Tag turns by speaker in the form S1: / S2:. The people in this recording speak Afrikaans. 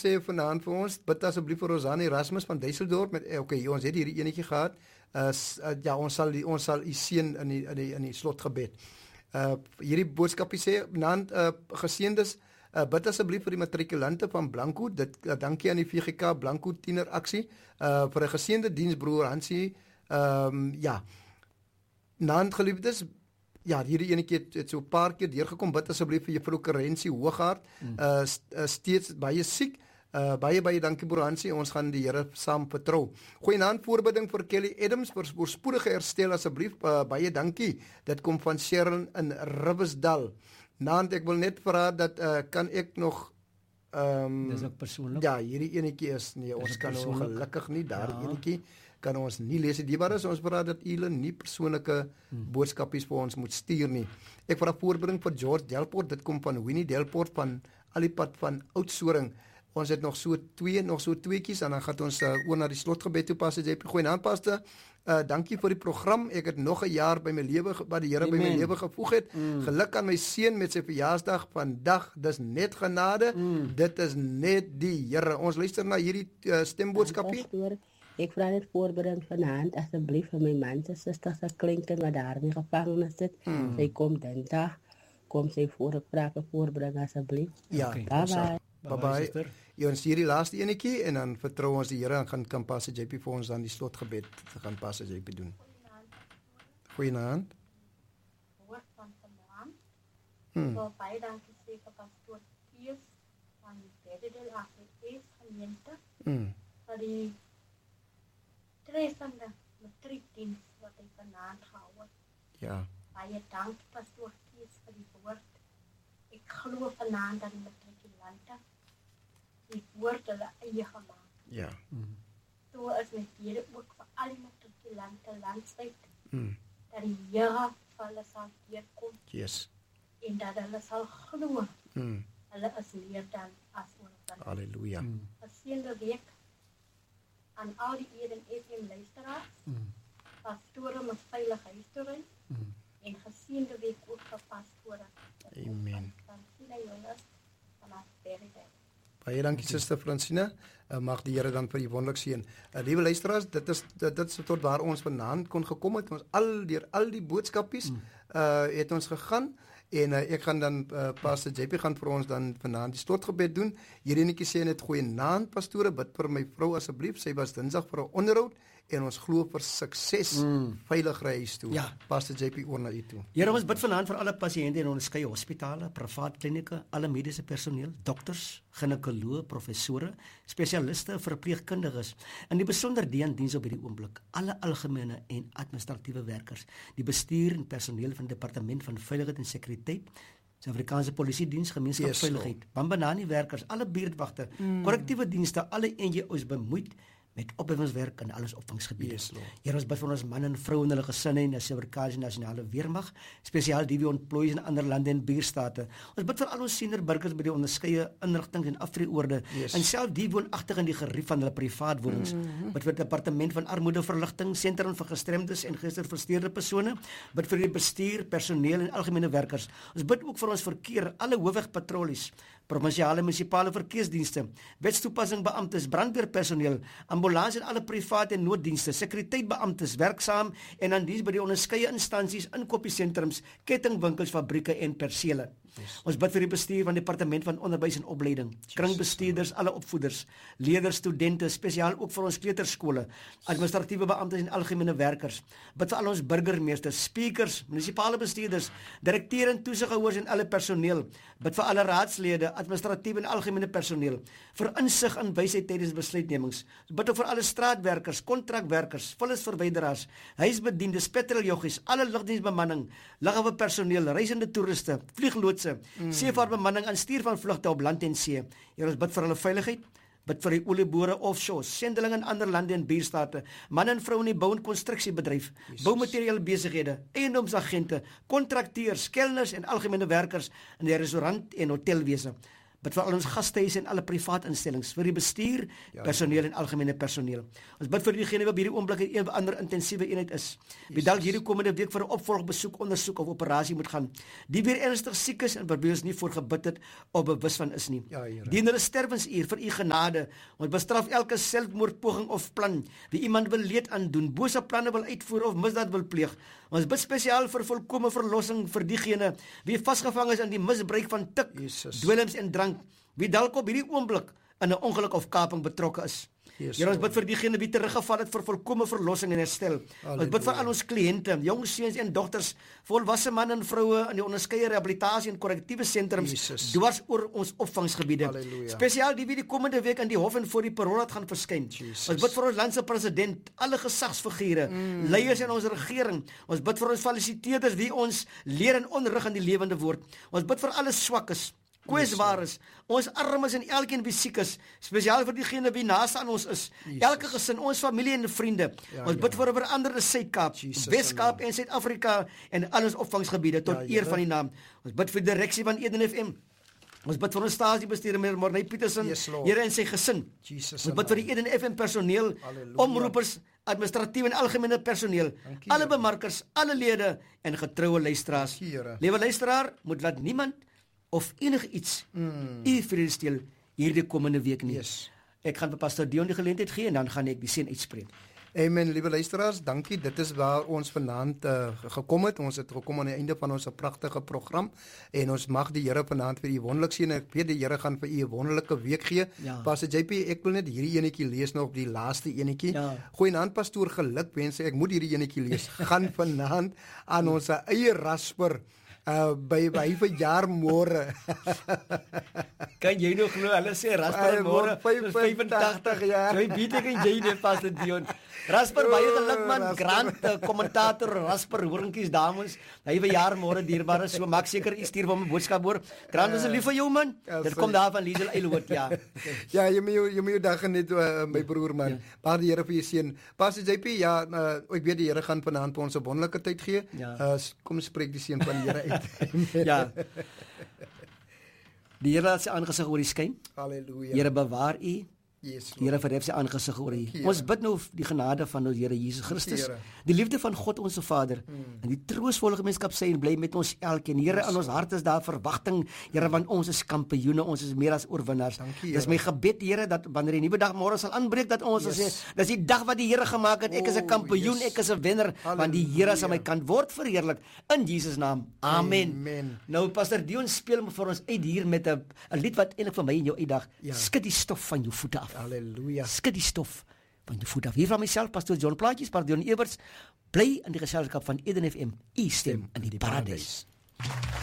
S1: sê vanaand vir ons, bid asseblief vir Rosanne Erasmus van Duisseldorp met okay, ons het hierdie enetjie gehad. Ja, ons sal u seën in die slotgebed. Hierdie boodskapie sê vanaand geseëndes bid asseblief vir die matrikulante van Blanco. Dankie aan die VGK Blanco tiener aksie vir 'n geseënde diens broer Hansie. Ja. Naand geliefdes, ja, hierdie enetjie het so 'n paar keer deurgekom. Bid asseblief vir juffrou Karensie Hoogaard, steeds baie siek. Baie dankie broer Hansie, ons gaan die Here saam vertrou. Goeienaand, voorbidding vir Kelly Adams vir voorspoedige herstel asseblief. Baie dankie. Dit kom van Sharon in Riversdal. Naand, ek wil net vra dat kan ek nog
S2: dis ook persoonlik.
S1: Ja, hierdie enetjie is nee, ons kan nou gelukkig nie daardie enetjie kan ons nie lees die waar is ons vra dat julle nie persoonlike boodskapies vir ons moet stuur nie. Ek vra voorbereiding vir George Delport, dit kom van Winnie Delport van Alipad van Oudtshoorn. Ons het nog so tweetjies en dan gaan ons oor na die slotgebed toe pas. Jy goeienaand paste. Dankie vir die program. Ek het nog 'n jaar by my lewe wat die Here by my lewe gevoeg het. Geluk aan my seun met sy verjaarsdag vandag. Dis net genade. Dit is net die Here. Ons luister na hierdie stemboodskapie.
S3: Ek vra net voorbereiding vanaand asseblief vir my man se suster se kleinkind wat daar in die gevangenis sit. Sy kom dinsdag. Kom sy voorbereiding asseblief.
S1: Ja.
S3: Bye.
S1: Bye. Ons hier die laaste enetjie en dan vertrou ons die Here en kan pas JP vir ons dan die slotgebed gaan pas JP doen. Goeienaand.
S4: Woord van vanaand. So baie dankie sê vir pastoor Piers van Bededel Afrikaans gemeente. Vir die treffende matriekdiens wat hy vanaand gehou het.
S1: Ja.
S4: Baie dankie pastoor Piers vir die woord. Ek glo vanaand dat die matrikulante die woord hulle eie gemaak.
S1: Ja.
S4: So is met Here ook vir al die matrikulante landwyd. Dat die Here vir hulle sal deurkom.
S1: Yes.
S4: En dat hulle sal glo. Hulle is meer dan as oorwinnaars.
S1: Halleluja.
S4: Geseënde week aan al die Eden FM luisteraars. Pastore met veilige huis toe ry. En geseënde week ook vir pastore.
S1: Amen.
S4: Francina Jonas vanaf Berry.
S1: Baie dankie Suster Francina. Mag die Here dan vir u wonderlik seën. Liewe luisteraars, dit is tot waar ons vanaand kon gekom het. Ons al die boodskapies het ons gegaan en ek gaan dan Pastor JP gaan vir ons dan vanaand die slotgebed doen. Hierdie netjie sê net goeienaand pastore, bid vir my vrou asseblief. Sy was Dinsdag vir 'n onderhoud en ons glo vir sukses veilig ry huis toe.
S2: Ja.
S1: Pastor JP oor na u toe.
S2: Here, ons bid vanaand vir alle pasiënte in onderskeie hospitale, privaat klinieke, alle mediese personeel, dokters, ginekoloë, professore, spesialiste, verpleegkundiges, in die besonder die aan diens op hierdie oomblik, alle algemene en administratiewe werkers, die bestuur en personeel van die departement van veiligheid en sekuriteit, Suid-Afrikaanse Polisie Diens, Gemeenskapsveiligheid, Bambanani werkers, alle buurtwagte, korrektiewe dienste, alle NGO's bemoeid met opbouingswerk in alles opvangsgebiede.
S1: Yes,
S2: Here, ons bid vir ons manne en vroue en hulle gesinne en die Suid-Afrikaanse nasionale weermag, spesiaal die wie ontplooi in ander lande en buurstate. Ons bid vir al ons senior burgers by die onderskeie inrigtinge en aftree-oorde en self die woonagtig in die gerief van hulle privaat wonings. Bid vir die departement van armoedeverligting, sentrum vir gestremdes en geestesversteurde persone. Bid vir die bestuur, personeel en algemene werkers. Ons bid ook vir ons verkeer, alle hoofwegpatrollies, provinsiale munisipale verkeersdienste, wetstoepassing beamptes, brandweerpersoneel, ambulans en alle private en nooddienste, sekuriteitbeamptes werksaam en aan diens by die onderskeie instansies, inkopiesentrums, kettingwinkels, fabrieke en persele. Ons bid vir die bestuur van die departement van onderwys en opleiding, kringbestuurders, alle opvoeders, leerders, studente, spesiaal ook vir ons kleuterskole, administratiewe beamptes en algemene werkers. Bid vir al ons burgemeesters, speakers, munisipale bestuurders, direkteure en toesighouers en alle personeel. Bid vir alle raadslede, administratiewe en algemene personeel, vir insig en wysheid tydens besluitnemings. Bid ook vir alle straatwerkers, kontrakwerkers, vullisverwyderaars, huisbediendes, petroljoggies, alle lugdiensbemanning, lughawe personeel, reisende toeriste, vliegloodse, seevaartbemanning en stuur van vlugte op land en see. Here, ons bid vir hulle veiligheid. Bid vir die olieboere offshore, sendelinge in ander lande en buurstate, manne en vroue in die bou- en konstruksiebedryf, boumateriaal besighede, eiendomsagente, kontrakteurs, kelners en algemene werkers in die restaurant en hotelwese. bid vir al ons gastehuise en alle privaat instellings, vir die bestuur, personeel en algemene personeel. Ons bid vir diegene wat hierdie oomblik in 'n ander intensiewe eenheid is. Wie dalk hierdie komende week vir 'n opvolgbesoek, ondersoek of operasie moet gaan. Die weer ernstig siek is en wie ons nie voor gebid het of bewus van is nie. Die in hulle sterwensuur vir u genade. Ons bestraf elke selfmoordpoging of plan wie iemand wil leed aandoen, bose planne wil uitvoer of misdaad wil pleeg. Ons bid spesiaal vir volkomme verlossing vir diegene wie vasgevang is in die misbruik van tik, dwelms en drank, wie dalk op hierdie oomblik in 'n ongeluk of kaping betrokke is. Here, ons bid vir diegene wie teruggeval het vir volkomme verlossing en herstel. Ons bid vir al ons kliënte, jong seuns en dogters, volwasse manne en vroue in die onderskeie rehabilitasie en korrektiewe sentrums dwars oor ons opvangsgebiede. Spesiaal die wie die komende week in die hof en voor die parool gaan verskyn. Ons bid vir ons land se president, alle gesagsfigure, leiers in ons regering. Ons bid vir ons fasiliteerders wie ons leer en onderrig in die lewende woord. Ons bid vir alle swakkes, kwesbaar is, ons armes en elkeen wie siek is, spesiaal vir diegene wie naaste aan ons is, elke gesin, ons familie en vriende. Ons bid vir 'n veranderde Suid-Kaap, Wes-Kaap en Suid-Afrika en al ons opvangsgebiede tot eer van die naam. Ons bid vir die direksie van Eden FM. Ons bid vir ons stasiebestuurder meneer Morney Petersen, Here en sy gesin. Ons bid vir die Eden FM personeel, omroepers, administratief en algemene personeel, alle bemarkers, alle lede en getroue luisteraars. Liewe luisteraar, moet laat niemand of enige iets u vrede steel hierdie komende week nie. Ek gaan vir Pastor Dion die geleentheid gee en dan gaan ek die seën uitspreek.
S1: Amen, liewe luisteraars, dankie. Dit is waar ons vanaand gekom het. Ons het gekom aan die einde van ons pragtige program en ons mag die Here vanaand vir u wonderlik seën. Ek weet die Here gaan vir u 'n wonderlike week gee. Pastor JP, ek wil net hierdie enetjie lees nog, die laaste enetjie. Goeienaand pastoor, gelukwense. Ek moet hierdie enetjie lees. Gaan vanaand aan ons eie rasper by verjaar môre.
S2: Kan jy nog glo hulle sê Rasper môre 85 jaar. Jy weet ek en jy net Pastor Dion. Rasper baie geluk man, grand kommentator Rasper horingkies dames. Hy verjaar môre dierbare, so maak seker u stuur hom 'n boodskap hoor. Grand is lief vir jou man. Dit kom daar van Liesel Eilwood, ja.
S1: Ja, jy moet jou dag geniet my broer man. Baie die Here vir jou seën. Pastor JP, ek weet die Here gaan vanaand vir ons 'n wonderlike tyd gee. Kom spreek die seën van die Here uit.
S2: Ja. Die Here laat sy aangesig oor u skyn.
S1: Halleluja.
S2: Here bewaar u. Die Here verhef sy aangesig oor u. Ons bid nou die genade van ons Here Jesus Christus, die liefde van God ons Vader en die troostvolle gemeenskap sy en bly met ons elkeen. Here, in ons hart is daar verwagting, Here, want ons is kampioene, ons is meer as oorwinnaars. Dis my gebed, Here, dat wanneer die nuwe dag môre sal aanbreek, dat ons sê, dis die dag wat die Here gemaak het. Ek is 'n kampioen, ek is 'n wenner, want die Here is aan my kant. Word verheerlik in Jesus naam. Amen. Nou Pastor Dion speel vir ons uit hier met 'n lied wat eintlik vir my en jou uitdag. Skud die stof van jou voete af.
S1: Halleluja.
S2: Skud die stof van jou voet af. Hier van myself, Pastor John Plaatjes, Pastor Dion Everts, bly in die geselskap van Eden FM, u stem in die paradys.